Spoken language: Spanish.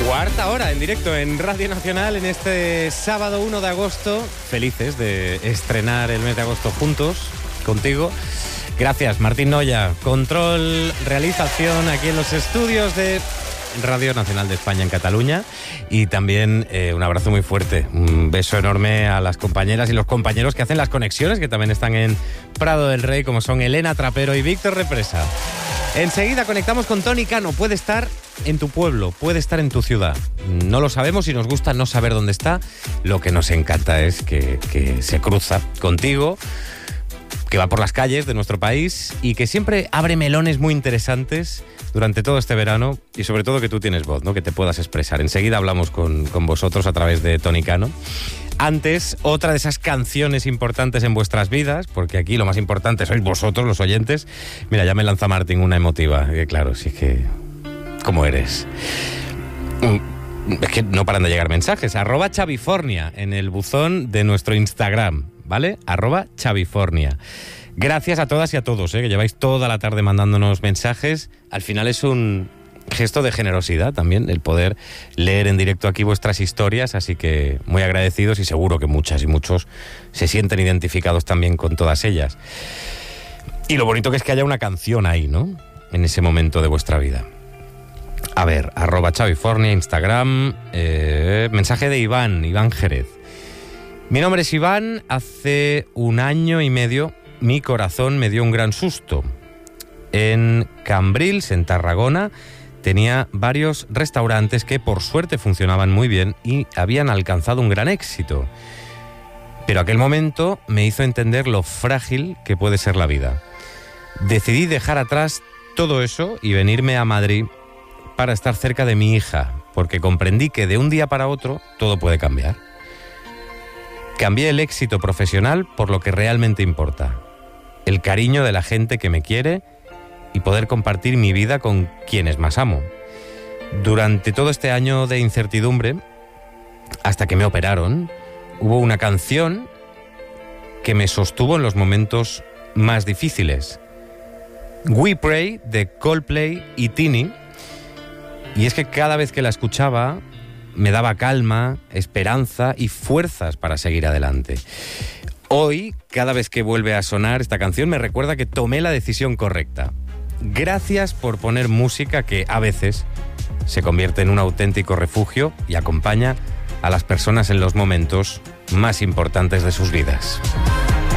Cuarta hora en directo en Radio Nacional en este sábado 1 de agosto. Felices de estrenar el mes de agosto juntos, contigo. Gracias, Martín Noya. Control, realización aquí en los estudios de Radio Nacional de España en Cataluña. Y también un abrazo muy fuerte, un beso enorme a las compañeras y los compañeros que hacen las conexiones, que también están en Prado del Rey, como son Elena Trapero y Víctor Represa. Enseguida conectamos con Tony Cano. Puede estar en tu pueblo, puede estar en tu ciudad. No lo sabemos y nos gusta no saber dónde está. Lo que nos encanta es que se cruza contigo, que va por las calles de nuestro país y que siempre abre melones muy interesantes durante todo este verano y sobre todo que tú tienes voz, ¿no? Que te puedas expresar. Enseguida hablamos con vosotros a través de Tony Cano. Antes, otra de esas canciones importantes en vuestras vidas, porque aquí lo más importante sois vosotros, los oyentes. Mira, ya me lanza Martín una emotiva, que claro, sí que... ¿Cómo eres? Es que no paran de llegar mensajes. @Chavifornia en el buzón de nuestro Instagram, ¿vale? @Chavifornia. Gracias a todas y a todos, que lleváis toda la tarde mandándonos mensajes. Al final es un gesto de generosidad también el poder leer en directo aquí vuestras historias, así que muy agradecidos y seguro que muchas y muchos se sienten identificados también con todas ellas. Y lo bonito que es que haya una canción ahí, ¿no? En ese momento de vuestra vida. A ver, @Chavifornia, Instagram, mensaje de Iván Jerez. Mi nombre es Iván, hace 1 año y medio mi corazón me dio un gran susto. En Cambrils, en Tarragona, tenía varios restaurantes que por suerte funcionaban muy bien y habían alcanzado un gran éxito. Pero aquel momento me hizo entender lo frágil que puede ser la vida. Decidí dejar atrás todo eso y venirme a Madrid para estar cerca de mi hija, porque comprendí que de un día para otro todo puede cambiar. Cambié el éxito profesional por lo que realmente importa: el cariño de la gente que me quiere y poder compartir mi vida con quienes más amo. Durante todo este año de incertidumbre, hasta que me operaron, hubo una canción que me sostuvo en los momentos más difíciles. We Pray, de Coldplay y Tini. Y es que cada vez que la escuchaba me daba calma, esperanza y fuerzas para seguir adelante. Hoy, cada vez que vuelve a sonar esta canción, me recuerda que tomé la decisión correcta. Gracias por poner música que a veces se convierte en un auténtico refugio y acompaña a las personas en los momentos más importantes de sus vidas.